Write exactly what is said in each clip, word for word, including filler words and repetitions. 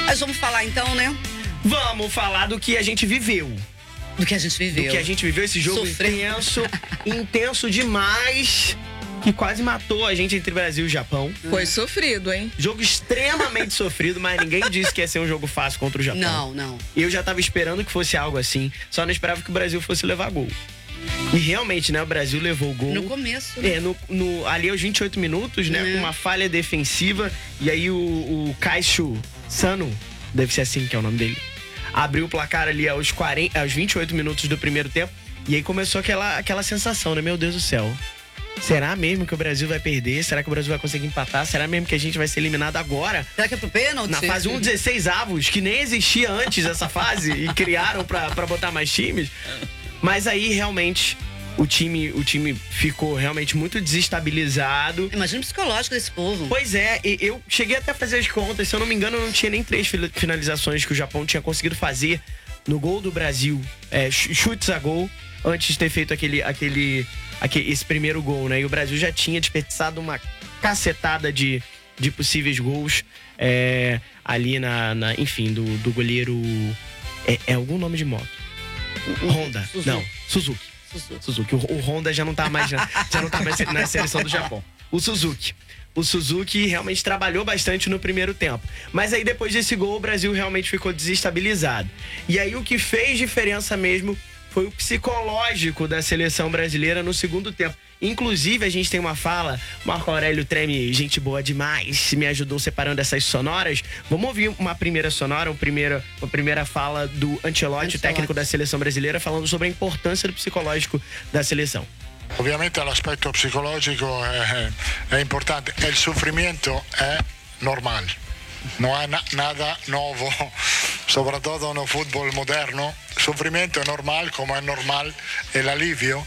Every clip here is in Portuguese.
Mas vamos falar então, né? Vamos falar do que a gente viveu. Do que a gente viveu. Do que a gente viveu, esse jogo Sofreu. intenso, intenso demais, que quase matou a gente entre Brasil e Japão. Foi sofrido, hein? Jogo extremamente sofrido, mas ninguém disse que ia ser um jogo fácil contra o Japão. Não, não. Eu já tava esperando que fosse algo assim, só não esperava que o Brasil fosse levar gol. E realmente, né, o Brasil levou o gol. No começo, né? É, no, no, ali aos vinte e oito minutos, né, É. com uma falha defensiva. E aí o, o Kaishu Sano, deve ser assim que é o nome dele, abriu o placar ali aos, quarenta, aos vinte e oito minutos do primeiro tempo. E aí começou aquela, aquela sensação, né? Meu Deus do céu. Será mesmo que o Brasil vai perder? Será que o Brasil vai conseguir empatar? Será mesmo que a gente vai ser eliminado agora? Será que é pro pênalti? Na fase um, dezesseis avos, que nem existia antes essa fase e criaram pra, pra botar mais times. Mas aí, realmente, o time, o time ficou realmente muito desestabilizado. Imagina o psicológico desse povo. Pois é, e eu cheguei até a fazer as contas. Se eu não me engano, não tinha nem três finalizações que o Japão tinha conseguido fazer no gol do Brasil. É, chutes a gol, antes de ter feito aquele, aquele, aquele, esse primeiro gol, né? E o Brasil já tinha desperdiçado uma cacetada de, de possíveis gols é, ali na, na, enfim, do, do goleiro... É, é algum nome de moto? Honda. Suzuki. Não, Suzuki. Suzuki. Suzuki. O, o Honda já não tá mais na, já não tá mais na seleção do Japão. O Suzuki. O Suzuki realmente trabalhou bastante no primeiro tempo. Mas aí depois desse gol, o Brasil realmente ficou desestabilizado. E aí o que fez diferença mesmo foi o psicológico da seleção brasileira no segundo tempo. Inclusive, a gente tem uma fala, Marco Aurélio Treme, gente boa demais, me ajudou separando essas sonoras. Vamos ouvir uma primeira sonora, uma primeira, uma primeira fala do Ancelotti, o técnico da seleção brasileira, falando sobre a importância do psicológico da seleção. Ovviamente l'aspetto psicologico è, è importante e il soffrimento è normale, non è na- nada nuovo, soprattutto no football moderno. Sofrimento è normale, come è normale l'alivio.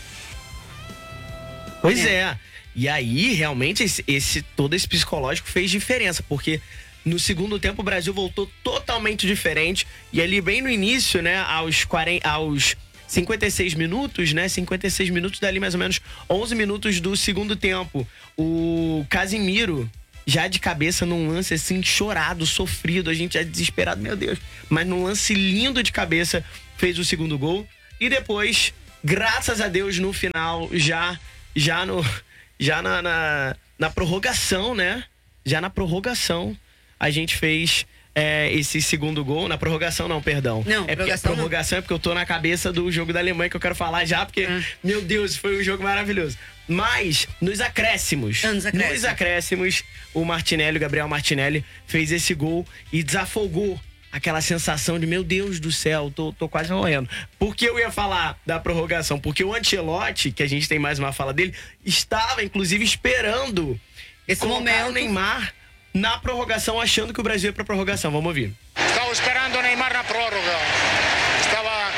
Pois é. é. E aí, realmente, esse, esse, todo esse psicológico fez diferença, porque no segundo tempo o Brasil voltou totalmente diferente. E ali, bem no início, né, aos, quarenta, aos cinquenta e seis minutos, né, cinquenta e seis minutos, dali mais ou menos onze minutos do segundo tempo, o Casimiro, já de cabeça num lance assim, chorado, sofrido, a gente já desesperado, meu Deus. Mas num lance lindo de cabeça, fez o segundo gol. E depois, graças a Deus, no final, já... Já, no, já na, na, na prorrogação, né? Já na prorrogação, a gente fez é, esse segundo gol. Na prorrogação não, perdão. Não, é porque a prorrogação prorrogação não. É porque eu tô na cabeça do jogo da Alemanha que eu quero falar já, porque, ah. meu Deus, foi um jogo maravilhoso. Mas, nos acréscimos, ah, nos acréscimos, nos acréscimos, o Martinelli, o Gabriel Martinelli, fez esse gol e desafogou aquela sensação de, meu Deus do céu, tô, tô quase morrendo. Por que eu ia falar da prorrogação? Porque o Ancelotti, que a gente tem mais uma fala dele, estava, inclusive, esperando esse colocar momento o Neymar na prorrogação, achando que o Brasil ia pra prorrogação. Vamos ouvir. Stavo esperando Neymar na proroga. Stava...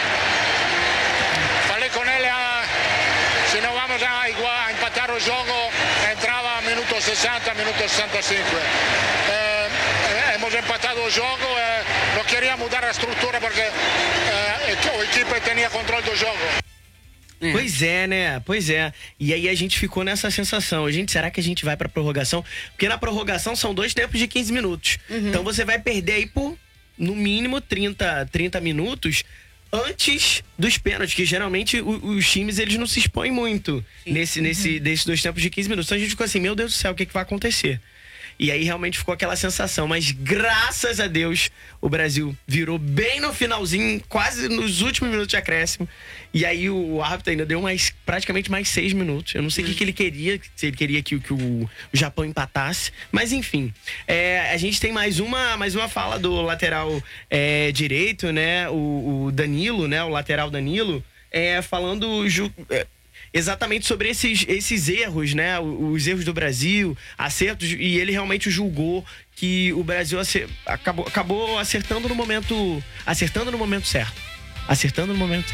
Falei com ele, ah, se não vamos a, igual, a empatar o jogo, entrava minuto sessenta, minuto sessenta e cinco. Eh, hemos empatado o jogo e não queria mudar a estrutura porque eh, a equipe tinha controle do jogo. É. Pois é, né? Pois é. E aí a gente ficou nessa sensação. Gente, será que a gente vai pra prorrogação? Porque na prorrogação são dois tempos de quinze minutos. Uhum. Então você vai perder aí por, no mínimo, trinta, trinta minutos antes dos pênaltis, que geralmente os, os times eles não se expõem muito nesse, nesse, uhum. desses dois tempos de quinze minutos. Então a gente ficou assim, meu Deus do céu, o que, que vai acontecer? E aí realmente ficou aquela sensação. Mas graças a Deus o Brasil virou bem no finalzinho, quase nos últimos minutos de acréscimo. E aí o árbitro ainda deu mais, praticamente mais seis minutos. Eu não sei o hum. que, que ele queria, se ele queria que, que o, o Japão empatasse. Mas enfim, é, a gente tem mais uma, mais uma fala do lateral é, direito, né? O, o Danilo, né? O lateral Danilo, é, falando... Ju, é, exatamente sobre esses, esses erros, né? Os erros do Brasil, acertos, e ele realmente julgou que o Brasil acer, acabou, acabou acertando no momento. Acertando no momento certo. Acertando no momento certo.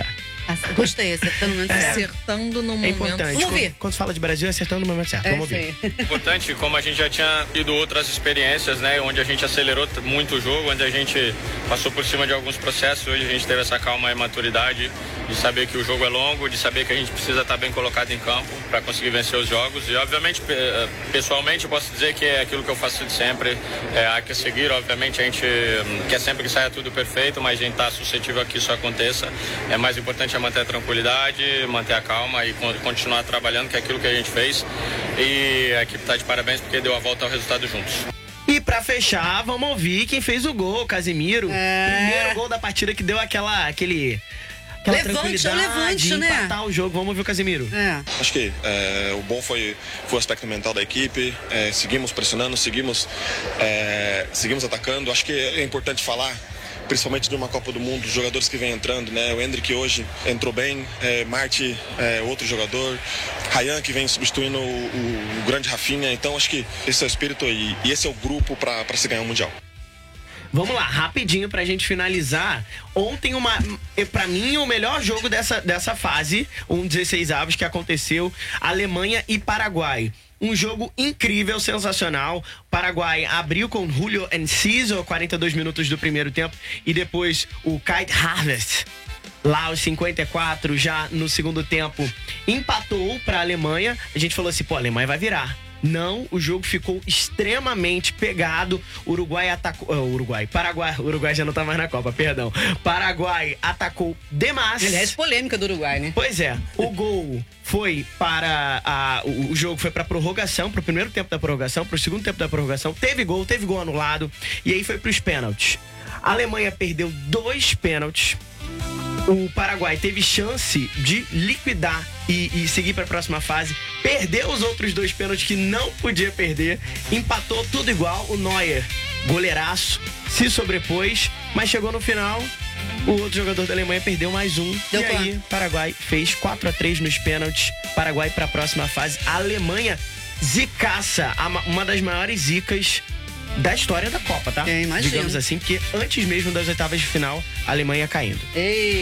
Gostei, acertando no momento certo. Acertando no É momento. importante. Vamos ouvir. Quando, quando se fala de Brasil, é acertando no momento certo. É Vamos isso ouvir. aí. Importante, como a gente já tinha tido outras experiências, né, onde a gente acelerou t- muito o jogo, onde a gente passou por cima de alguns processos, hoje a gente teve essa calma e maturidade de saber que o jogo é longo, de saber que a gente precisa estar bem colocado em campo para conseguir vencer os jogos. E obviamente, pe- eh, pessoalmente, eu posso dizer que é aquilo que eu faço de sempre, é, há que seguir. Obviamente, a gente hum, quer sempre que saia tudo perfeito, mas a gente está suscetível a que isso aconteça. É mais importante é manter a tranquilidade, manter a calma e con- continuar trabalhando, que é aquilo que a gente fez. E a equipe está de parabéns porque deu a volta ao resultado juntos. E pra fechar, vamos ouvir quem fez o gol, Casemiro. É. Primeiro gol da partida que deu aquela, aquele, aquela Levante, tranquilidade, levante, né? empatar o jogo. Vamos ouvir o Casemiro. É. Acho que é, o bom foi, foi o aspecto mental da equipe. É, seguimos pressionando, seguimos, é, seguimos atacando. Acho que é importante falar, principalmente de uma Copa do Mundo, os jogadores que vêm entrando, né? O Endrick hoje entrou bem, é, Marti, é, outro jogador, Ryan que vem substituindo o, o, o grande Rafinha. Então acho que esse é o espírito e, e esse é o grupo para se ganhar o Mundial. Vamos lá, rapidinho pra gente finalizar. Ontem, uma, pra mim, o melhor jogo dessa, dessa fase, um dezesseis avos que aconteceu, Alemanha e Paraguai. Um jogo incrível, sensacional. O Paraguai abriu com Julio Enciso, quarenta e dois minutos do primeiro tempo. E depois o Kai Havertz, lá aos cinquenta e quatro, já no segundo tempo, empatou para a Alemanha. A gente falou assim, pô, a Alemanha vai virar. Não, o jogo ficou extremamente pegado. Uruguai atacou... Uh, Uruguai, Paraguai. Uruguai já não tá mais na Copa, perdão. Paraguai atacou demais. Aliás, polêmica do Uruguai, né? Pois é, o gol foi para a, o, o jogo foi para prorrogação, para o primeiro tempo da prorrogação, para o segundo tempo da prorrogação, teve gol, teve gol anulado e aí foi para os pênaltis. A Alemanha perdeu dois pênaltis. O Paraguai teve chance de liquidar e, e seguir para a próxima fase. Perdeu os outros dois pênaltis que não podia perder. Empatou tudo igual. O Neuer, goleiraço, se sobrepôs, mas chegou no final. O outro jogador da Alemanha perdeu mais um. Deu e aí, Paraguai fez quatro a três nos pênaltis. Paraguai para a próxima fase. A Alemanha zicaça, a ma- uma das maiores zicas da história da Copa, tá? Eu imagino. Digamos assim, porque antes mesmo das oitavas de final, a Alemanha caindo. Ei.